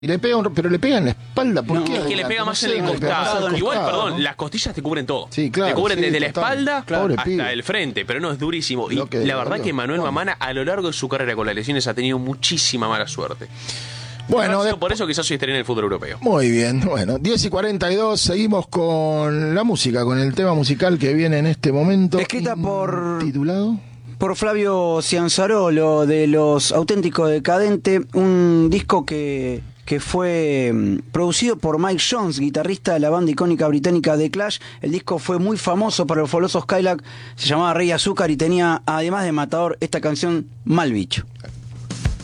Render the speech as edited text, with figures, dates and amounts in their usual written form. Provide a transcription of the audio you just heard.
Y le pega, pero le pega en la espalda, ¿por No, qué? es Que le pega más en el le pega más costado. al Igual, costado, perdón, ¿no? las costillas te cubren todo. Sí, claro, te cubren sí, desde la total. espalda Pobre hasta pibe. el frente, pero no, es durísimo. Y Lo que la verdad dolió. que Manuel Bueno. Mamana, a lo largo de su carrera con las lesiones, ha tenido muchísima mala suerte. Bueno, Por eso quizás hoy estaría en el fútbol europeo. muy bien, bueno, 10:42, seguimos con la música, con el tema musical que viene en este momento. Escrita por- Titulado. Por Flavio Cianzarolo, de Los Auténticos Decadentes, un disco que fue producido por Mike Jones, guitarrista de la banda icónica británica The Clash. El disco fue muy famoso para los fabulosos Cadillacs, se llamaba Rey Azúcar y tenía, además de Matador, esta canción Mal Bicho.